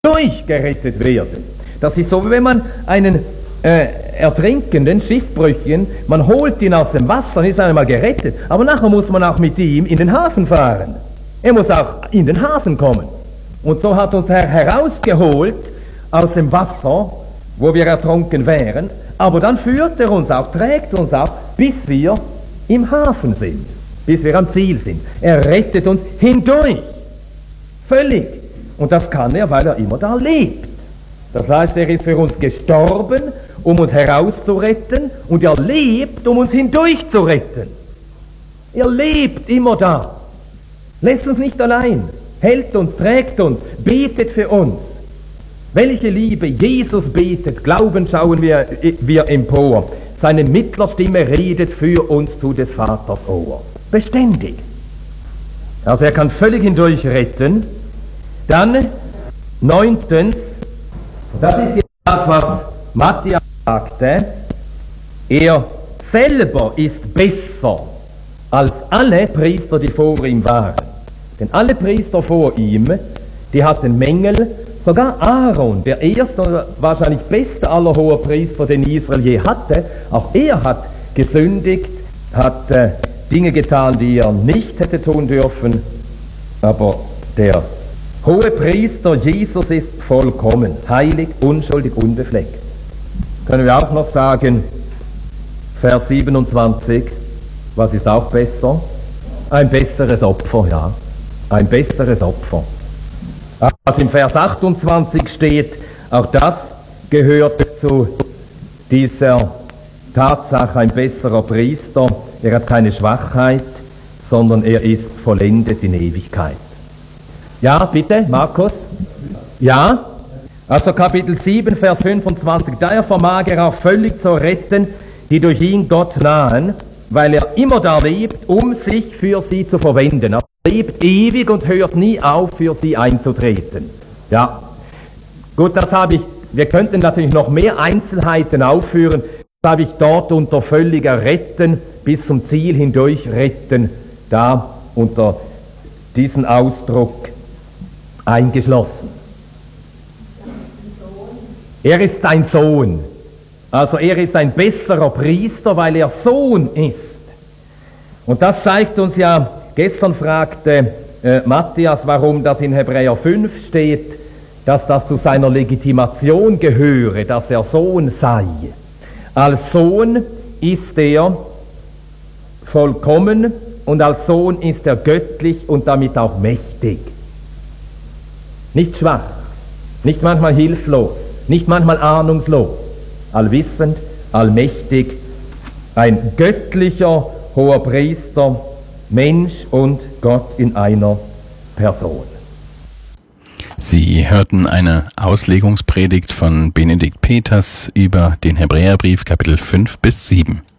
durch gerettet werden. Das ist so, wie wenn man einen ertrinkenden Schiffbrüchigen, man holt ihn aus dem Wasser, ist einmal gerettet, aber nachher muss man auch mit ihm in den Hafen fahren. Er muss auch in den Hafen kommen. Und so hat uns der Herr herausgeholt aus dem Wasser, wo wir ertrunken wären, aber dann führt er uns auch, trägt uns auch, bis wir im Hafen sind, bis wir am Ziel sind. Er rettet uns hindurch, völlig. Und das kann er, weil er immer da lebt. Das heißt, er ist für uns gestorben, um uns herauszuretten, und er lebt, um uns hindurch zu retten. Er lebt immer da. Lässt uns nicht allein, hält uns, trägt uns, betet für uns. Welche Liebe! Jesus betet, Glauben schauen wir empor. Seine Mittlerstimme redet für uns zu des Vaters Ohr. Beständig. Also er kann völlig hindurch retten. Dann, 9. Das ist jetzt das, was Matthias sagte. Er selber ist besser als alle Priester, die vor ihm waren. Denn alle Priester vor ihm, die hatten Mängel. Sogar Aaron, der erste und wahrscheinlich beste aller Hohepriester, den Israel je hatte, auch er hat gesündigt, hat Dinge getan, die er nicht hätte tun dürfen. Aber der Hohepriester Jesus ist vollkommen, heilig, unschuldig, unbefleckt. Können wir auch noch sagen, Vers 27, was ist auch besser? Ein besseres Opfer, ja. Ein besseres Opfer. Was im Vers 28 steht, auch das gehört zu dieser Tatsache, ein besserer Priester. Er hat keine Schwachheit, sondern er ist vollendet in Ewigkeit. Ja, bitte, Markus? Ja? Also Kapitel 7, Vers 25. Daher vermag er auch völlig zu retten, die durch ihn Gott nahen, weil er immer da lebt, um sich für sie zu verwenden. Er lebt ewig und hört nie auf, für sie einzutreten. Ja, gut, das habe ich, wir könnten natürlich noch mehr Einzelheiten aufführen, das habe ich dort unter völliger Retten bis zum Ziel hindurch retten, da unter diesen Ausdruck eingeschlossen. Er ist ein Sohn, also er ist ein besserer Priester, weil er Sohn ist. Und das zeigt uns ja, gestern fragte Matthias, warum das in Hebräer 5 steht, dass das zu seiner Legitimation gehöre, dass er Sohn sei. Als Sohn ist er vollkommen und als Sohn ist er göttlich und damit auch mächtig. Nicht schwach, nicht manchmal hilflos, nicht manchmal ahnungslos, allwissend, allmächtig, ein göttlicher Hoherpriester, Mensch und Gott in einer Person. Sie hörten eine Auslegungspredigt von Benedikt Peters über den Hebräerbrief, Kapitel 5 bis 7.